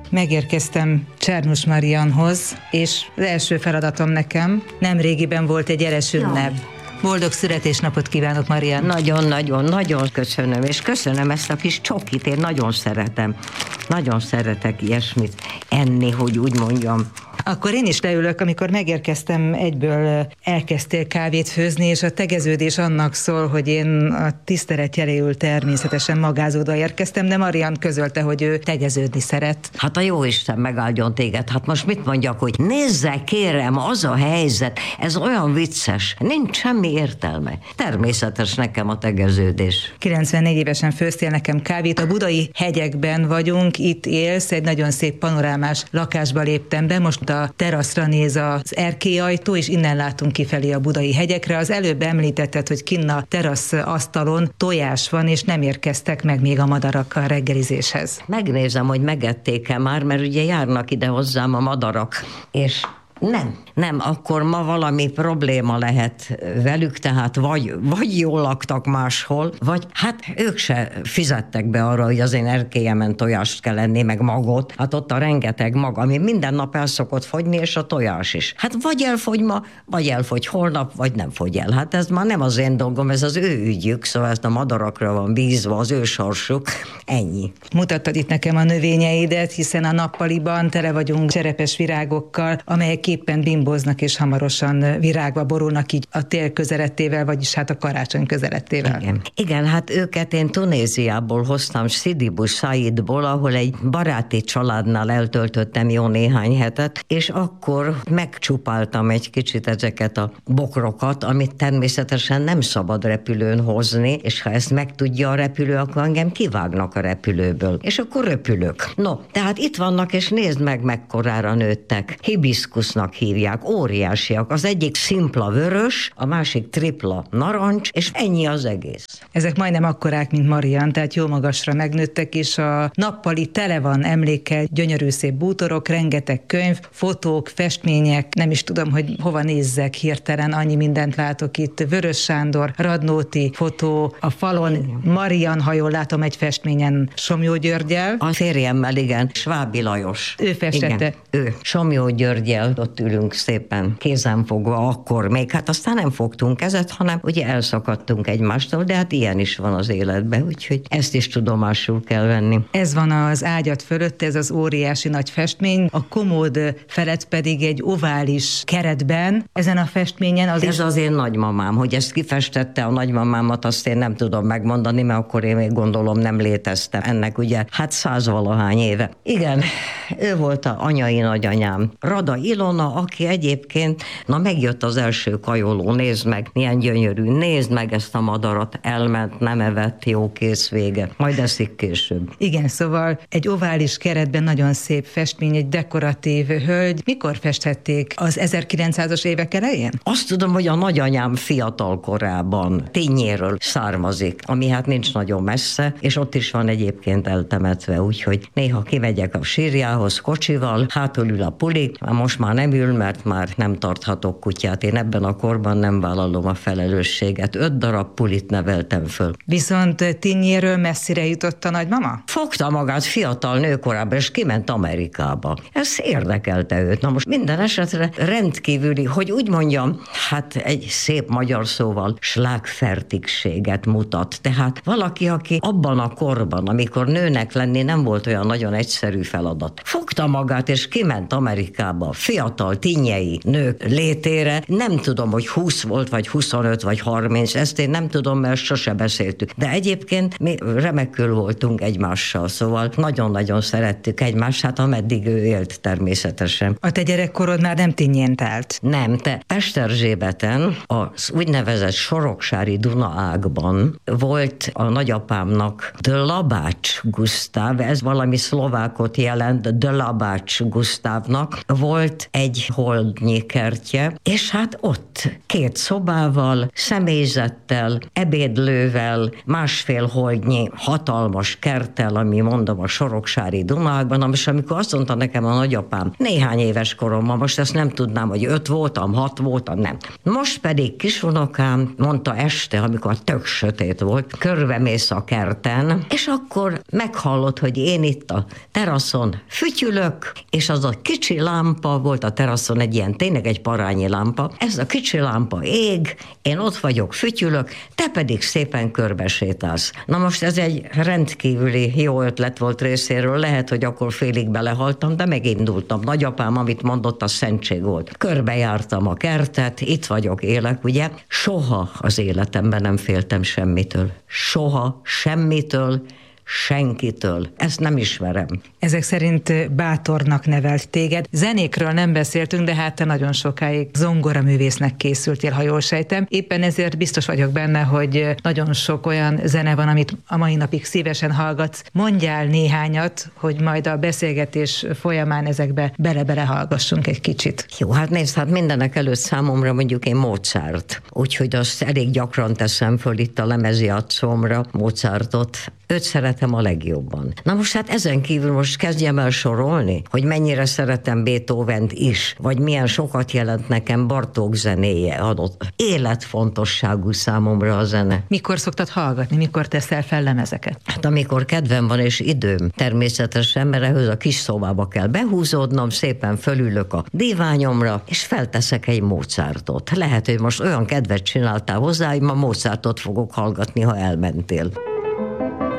Megérkeztem Csernus Marianhoz, és az első feladatom nekem nemrégiben volt egy jeles ünnep. Boldog születésnapot kívánok, Marian! Nagyon köszönöm, és köszönöm ezt a kis csokit, én nagyon szeretem. Nagyon szeretek ilyesmit enni, hogy úgy mondjam. Akkor én is leülök, amikor megérkeztem, egyből elkezdtél kávét főzni, és a tegeződés annak szól, hogy én a tisztelet jeléül természetesen magázódva érkeztem, de Marian közölte, hogy ő tegeződni szeret. Hát a jóisten megáldjon téged, hát most mit mondjak, hogy nézze kérem, az a helyzet, ez olyan vicces, nincs semmi értelme. Természetes nekem a tegeződés. 94 évesen főztél nekem kávét, a budai hegyekben vagyunk, itt élsz, egy nagyon szép panorámás lakásba léptem be, most a teraszra néz az erkélyajtó, és innen látunk kifelé a budai hegyekre. Az előbb említetted, hogy kinn a terasz asztalon tojás van, és nem érkeztek meg még a madarak a reggelizéshez. Megnézem, hogy megették-e már, mert ugye járnak ide hozzám a madarak, és nem, akkor ma valami probléma lehet velük, tehát vagy jól laktak máshol, vagy hát ők se fizettek be arra, hogy az én erkélyemen tojást kell enni, meg magot. Hát ott a rengeteg mag, ami minden nap el szokott fogyni, és a tojás is. Hát vagy elfogy ma, vagy elfogy holnap, vagy nem fogy el. Hát ez már nem az én dolgom, ez az ő ügyük, szóval ezt a madarakra van bízva, az ő sorsuk. Ennyi. Mutattad itt nekem a növényeidet, hiszen a nappaliban tele vagyunk cserepes virágokkal, amelyek éppen bimbóznak és hamarosan virágba borulnak így a tél közelettével, vagyis hát a karácsony közelettével. Igen, hát őket én Tunéziából hoztam, Sidi Bou Saidból, ahol egy baráti családnál eltöltöttem jó néhány hetet, és akkor megcsupáltam egy kicsit ezeket a bokrokat, amit természetesen nem szabad repülőn hozni, és ha ezt megtudja a repülő, akkor engem kivágnak a repülőből, és akkor röpülök. No, tehát itt vannak, és nézd meg, mekkorára nőttek. Hibiszkusznak hívják, óriásiak. Az egyik szimpla vörös, a másik tripla narancs, és ennyi az egész. Ezek majdnem akkorák, mint Marian, tehát jó magasra megnőttek, és a nappali tele van emlékkel, gyönyörű szép bútorok, rengeteg könyv, fotók, festmények, nem is tudom, hogy hova nézzek hirtelen, annyi mindent látok itt. Vörös Sándor, Radnóti fotó, a falon Marian, ha jól látom, egy festményen Somlyó Györggyel. A férjemmel, igen, Svábi Lajos. Ő festette. Igen, ő. Somlyó Györggyel ott ülünk szépen kézenfogva akkor még, hát aztán nem fogtunk kezet, hanem ugye elszakadtunk egymástól, de hát ilyen is van az életben, úgyhogy ezt is tudomásul kell venni. Ez van az ágyat fölött, ez az óriási nagy festmény, a komód felett pedig egy ovális keretben, ezen a festményen az ez az én nagymamám, hogy ezt kifestette a nagymamámat, azt én nem tudom megmondani, mert akkor én még gondolom nem léteztem. Ennek ugye hát 100-valahány éve. Igen, ő volt a anyai nagyanyám. Rada Ilona, aki egyébként, na megjött az első kajoló, nézd meg, milyen gyönyörű, nézd meg ezt a madarat, elment, nem evett, jó, kész, vége. Majd eszik később. Igen, szóval egy ovális keretben nagyon szép festmény, egy dekoratív hölgy. Mikor festhették? Az 1900-as évek elején? Azt tudom, hogy a nagyanyám fiatal korában Tényéről származik, ami hát nincs nagyon messze, és ott is van egyébként eltemetve, úgyhogy néha kimegyek a sírjához kocsival, hátul ül a puli, most már nem ül, mert már nem tarthatok kutyát. Én ebben a korban nem vállalom a felelősséget. 5 darab pulit neveltem föl. Viszont Tényéről messzire jutott a nagymama? Fogta magát fiatal nőkorában, és kiment Amerikába. Ez érdekelte őt. Na most minden esetre rendkívüli, hogy úgy mondjam, hát egy szép magyar szóval slágfertigséget mutat. Tehát valaki, aki abban a korban, amikor nőnek lenni nem volt olyan nagyon egyszerű feladat. Fogta magát, és kiment Amerikába, fiatal tinnyei nők létére. Nem tudom, hogy 20 volt, vagy 25, vagy 30, ezt én nem tudom, mert sose beszéltük. De egyébként mi remekül voltunk egymással, szóval nagyon-nagyon szerettük egymást, hát ameddig ő élt természetesen. A te gyerekkorod már nem tinnyén telt? Nem, te Pesterzsébeten, az úgynevezett Soroksári Dunaágban volt a nagyapámnak Dlabács Gusztáv, ez valami szlovákot jelent, Dlabács Gusztávnak volt egy holdnyi kertje, és hát ott 2 szobával, személyzettel, ebédlővel, 1,5 holdnyi hatalmas kerttel, ami mondom a Soroksári Dunákban, és amikor azt mondta nekem a nagyapám, néhány éves koromban, most ezt nem tudnám, hogy 5 voltam, 6 voltam, nem. Most pedig kisunokám mondta este, amikor tök sötét volt, körbemész a kerten, és akkor meghallott, hogy én itt a teraszon fütyülök, és az a kicsi lámpa volt a teraszon, egy ilyen, tényleg egy parányi lámpa, ez a kicsi lámpa ég, én ott vagyok, fütyülök, te pedig szépen körbesétálsz. Na most ez egy rendkívüli jó ötlet volt részéről, lehet, hogy akkor félig belehaltam, de megindultam. Nagyapám, amit mondott, az szentség volt. Körbejártam a kertet, itt vagyok, élek, ugye? Soha az életemben nem féltem semmitől. Soha, semmitől, senkitől. Ezt nem ismerem. Ezek szerint bátornak nevelt téged. Zenékről nem beszéltünk, de hát te nagyon sokáig zongoraművésznek készültél, ha jól sejtem. Éppen ezért biztos vagyok benne, hogy nagyon sok olyan zene van, amit a mai napig szívesen hallgatsz. Mondjál néhányat, hogy majd a beszélgetés folyamán ezekbe bele-bele hallgassunk egy kicsit. Jó, hát nézd, hát mindenek előtt számomra mondjuk én Mozart. Úgyhogy azt elég gyakran teszem föl itt a lemezjátszómra, Mozartot. Őt szeretem a legjobban. Na most hát ezen kívül most kezdjem el sorolni, hogy mennyire szeretem Beethovent is, vagy milyen sokat jelent nekem Bartók zenéje adott. Életfontosságú számomra a zene. Mikor szoktad hallgatni, mikor teszel fel lemezeket? Hát amikor kedvem van és időm, természetesen, mert ehhez a kis szobába kell behúzódnom, szépen fölülök a díványomra, és felteszek egy Mozartot. Lehet, hogy most olyan kedvet csináltál hozzá, hogy ma Mozartot fogok hallgatni, ha elmentél.